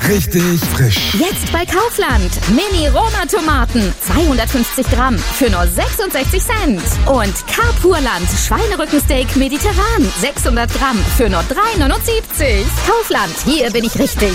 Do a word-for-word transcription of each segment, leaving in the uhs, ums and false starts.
richtig frisch. Jetzt bei Kaufland. Mini-Roma-Tomaten. zweihundertfünfzig Gramm für nur sechsundsechzig Cent. Und Carpurland Schweinerückensteak mediterran. sechshundert Gramm für nur drei neunundsiebzig. Kaufland, hier bin ich richtig.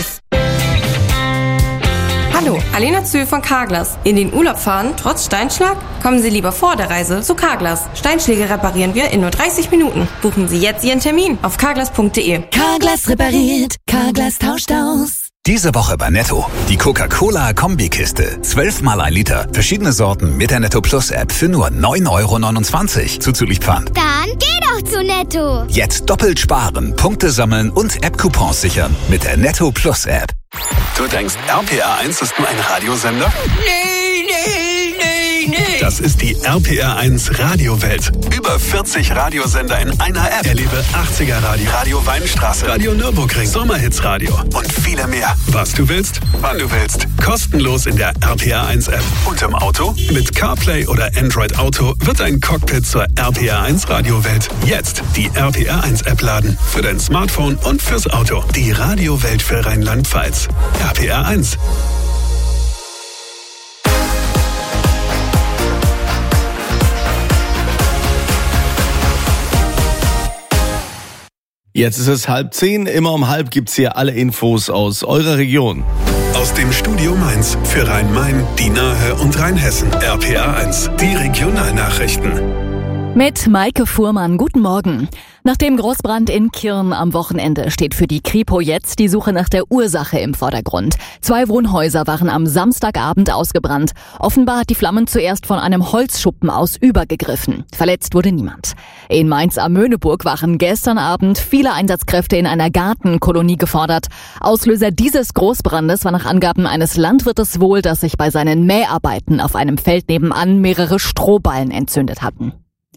Hallo, Alena Zühl von Carglass. In den Urlaub fahren, trotz Steinschlag? Kommen Sie lieber vor der Reise zu Carglass. Steinschläge reparieren wir in nur dreißig Minuten. Buchen Sie jetzt Ihren Termin auf carglass punkt de. Carglass repariert, Carglass tauscht aus. Diese Woche bei Netto. Die Coca-Cola-Kombikiste. zwölf mal ein Liter. Verschiedene Sorten mit der Netto Plus App für nur neun Euro neunundzwanzig. Zuzüglich Pfand. Dann geh doch zu Netto. Jetzt doppelt sparen, Punkte sammeln und App-Coupons sichern mit der Netto Plus App. Du denkst, R P R eins ist nur ein Radiosender? Nee, nee, nee, nee. Das ist die R P R eins Radiowelt. Über vierzig Radiosender in einer App. Erlebe achtziger Radio, Radio Weinstraße, Radio Nürburgring, Sommerhitsradio und viele mehr. Was du willst, wann du willst. Kostenlos in der R P R eins App. Und im Auto? Mit CarPlay oder Android Auto wird ein Cockpit zur R P R eins Radiowelt. Jetzt die R P R eins App laden. Für dein Smartphone und fürs Auto. Die Radiowelt für Rheinland-Pfalz. R P R eins. Jetzt ist es halb zehn, immer um halb gibt's hier alle Infos aus eurer Region. Aus dem Studio Mainz für Rhein-Main, die Nahe und Rheinhessen. R P R eins, die Regionalnachrichten. Mit Maike Fuhrmann, guten Morgen. Nach dem Großbrand in Kirn am Wochenende steht für die Kripo jetzt die Suche nach der Ursache im Vordergrund. Zwei Wohnhäuser waren am Samstagabend ausgebrannt. Offenbar hat die Flammen zuerst von einem Holzschuppen aus übergegriffen. Verletzt wurde niemand. In Mainz am Möhneburg waren gestern Abend viele Einsatzkräfte in einer Gartenkolonie gefordert. Auslöser dieses Großbrandes war nach Angaben eines Landwirtes wohl, dass sich bei seinen Mäharbeiten auf einem Feld nebenan mehrere Strohballen entzündet hatten.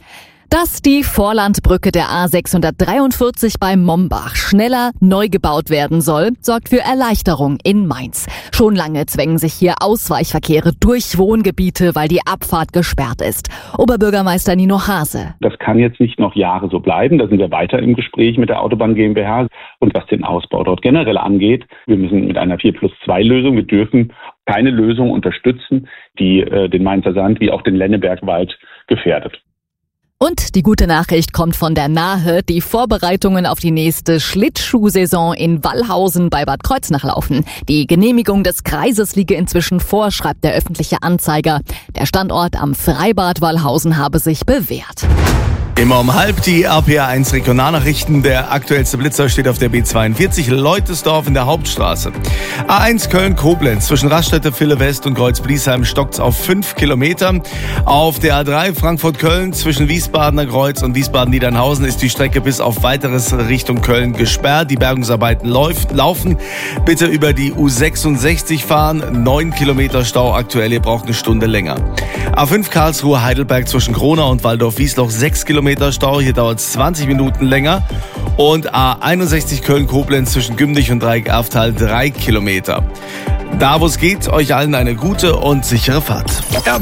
Dass die Vorlandbrücke der A sechshundertdreiundvierzig bei Mombach schneller neu gebaut werden soll, sorgt für Erleichterung in Mainz. Schon lange zwängen sich hier Ausweichverkehre durch Wohngebiete, weil die Abfahrt gesperrt ist. Oberbürgermeister Nino Hase. Das kann jetzt nicht noch Jahre so bleiben. Da sind wir weiter im Gespräch mit der Autobahn GmbH. Und was den Ausbau dort generell angeht, wir müssen mit einer vier plus zwei Lösung, wir dürfen keine Lösung unterstützen, die äh, den Mainzer Sand wie auch den Lennebergwald gefährdet. Und die gute Nachricht kommt von der Nahe. Die Vorbereitungen auf die nächste Schlittschuhsaison in Wallhausen bei Bad Kreuznach laufen. Die Genehmigung des Kreises liege inzwischen vor, schreibt der öffentliche Anzeiger. Der Standort am Freibad Wallhausen habe sich bewährt. Immer um halb die R P R eins Regionalnachrichten. Der aktuellste Blitzer steht auf der B zweiundvierzig Leutesdorf in der Hauptstraße. A eins Köln-Koblenz zwischen Raststätte, Ville West und Kreuz-Bliesheim stockt's auf fünf Kilometer. Auf der A drei Frankfurt-Köln zwischen Wiesbadener Kreuz und Wiesbaden-Niedernhausen ist die Strecke bis auf weiteres Richtung Köln gesperrt. Die Bergungsarbeiten läuft, laufen. Bitte über die U sechsundsechzig fahren. Neun Kilometer Stau aktuell. Ihr braucht eine Stunde länger. A fünf Karlsruhe-Heidelberg zwischen Kronau und Waldorf-Wiesloch sechs Kilometer Stau, hier dauert es zwanzig Minuten länger. Und A einundsechzig Köln-Koblenz zwischen Gümdich und Dreieck-Erftal drei Kilometer. Da wo es geht, euch allen eine gute und sichere Fahrt.